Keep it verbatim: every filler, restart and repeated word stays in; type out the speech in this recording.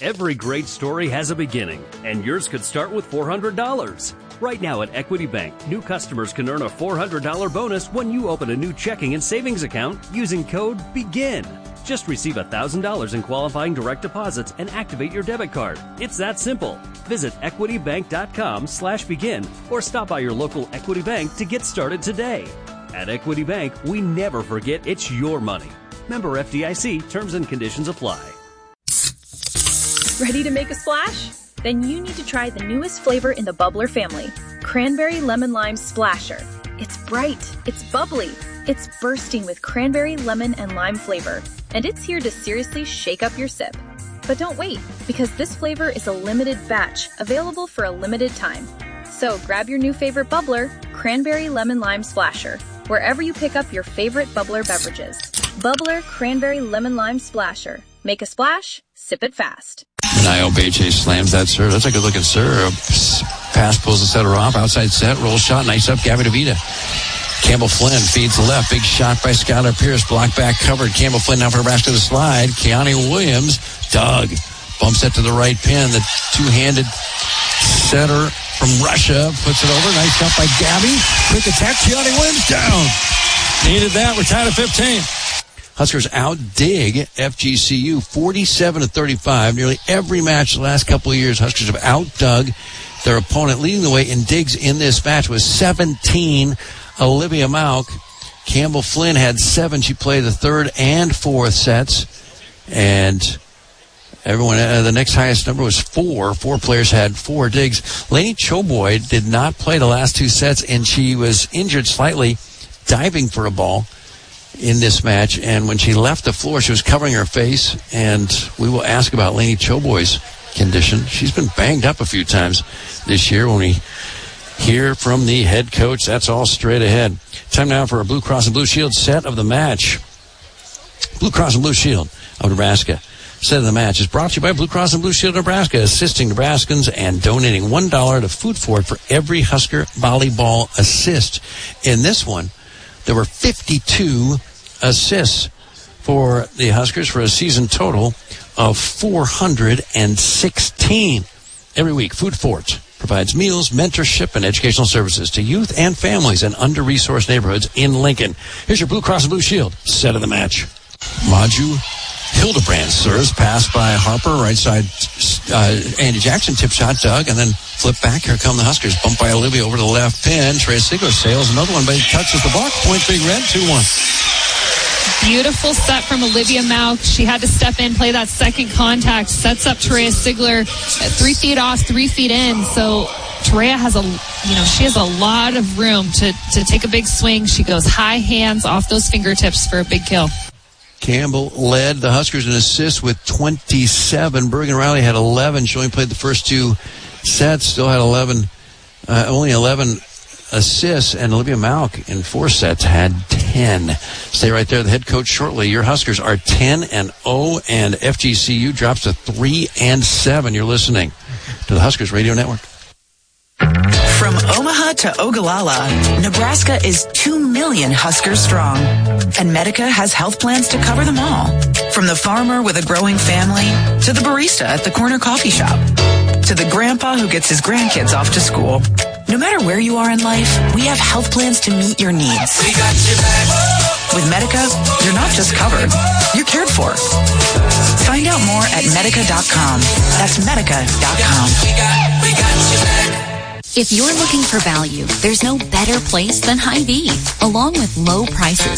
Every great story has a beginning, and yours could start with four hundred dollars. Right now at Equity Bank, new customers can earn a four hundred dollars bonus when you open a new checking and savings account using code BEGIN. Just receive one thousand dollars in qualifying direct deposits and activate your debit card. It's that simple. Visit equitybank.com slash begin or stop by your local Equity Bank to get started today. At Equity Bank, we never forget it's your money. Member F D I C, terms and conditions apply. Ready to make a splash? Then you need to try the newest flavor in the Bubbler family, Cranberry Lemon Lime Splasher. It's bright, it's bubbly, it's bursting with cranberry, lemon, and lime flavor, and it's here to seriously shake up your sip. But don't wait, because this flavor is a limited batch, available for a limited time. So grab your new favorite bubbler, Cranberry Lemon Lime Splasher, wherever you pick up your favorite bubbler beverages. Bubbler Cranberry Lemon Lime Splasher. Make a splash, sip it fast. Nio Beche slams that serve. That's a good-looking serve. Pass pulls the setter off. Outside set. Roll shot. Nice up. Gabby DeVita. Campbell Flynn feeds left. Big shot by Skylar Pierce. Block back covered. Campbell Flynn now for Nebraska to slide. Keani Williams. Doug bumps it to the right pin. The two-handed setter from Russia puts it over. Nice shot by Gabby. Quick attack. Keani Williams down. Needed that. We're tied at fifteen. Huskers out-dig F G C U forty-seven to thirty-five. Nearly every match the last couple of years, Huskers have out-dug their opponent. Leading the way in digs in this match was seventeen, Olivia Mauk. Campbell Flynn had seven. She played the third and fourth sets. And everyone, uh, the next highest number was four. Four players had four digs. Lainey Choboy did not play the last two sets, and she was injured slightly diving for a ball in this match, and when she left the floor, she was covering her face, and we will ask about Lainey Choboy's condition. She's been banged up a few times this year. When we hear from the head coach, that's all straight ahead. Time now for a Blue Cross and Blue Shield set of the match. Blue Cross and Blue Shield of Nebraska set of the match is brought to you by Blue Cross and Blue Shield of Nebraska, assisting Nebraskans and donating one dollar to Food Forward for every Husker volleyball assist. In this one, there were fifty-two assists for the Huskers for a season total of four hundred sixteen. Every week, Food Forward provides meals, mentorship, and educational services to youth and families in under-resourced neighborhoods in Lincoln. Here's your Blue Cross and Blue Shield set of the match. Maju Hildebrand serves, pass by Harper, right side, uh, Andy Jackson, tip shot, Doug, and then flip back. Here come the Huskers. Bumped by Olivia over to the left pin. Trey Sigler sails another one, but he touches the block. Point Big Red, two one. Beautiful set from Olivia Mauk. She had to step in, play that second contact, sets up Terea Sigler at three feet off, three feet in. So Terea has a, you know, she has a lot of room to, to take a big swing. She goes high hands off those fingertips for a big kill. Campbell led the Huskers in assists with twenty-seven. Bergen Riley had eleven. She only played the first two sets, still had eleven, uh, only eleven assists, and Olivia Mauk in four sets had ten. Stay right there. The head coach shortly. Your Huskers are ten and oh, and F G C U drops to three and seven. You're listening to the Huskers Radio Network. From Omaha to Ogallala, Nebraska is two million Huskers strong. And Medica has health plans to cover them all. From the farmer with a growing family, to the barista at the corner coffee shop, to the grandpa who gets his grandkids off to school. No matter where you are in life, we have health plans to meet your needs. We got your back. With Medica, you're not just covered, you're cared for. Find out more at medica dot com. That's medica dot com. We got, we got your back. If you're looking for value, there's no better place than Hy-Vee. Along with low prices,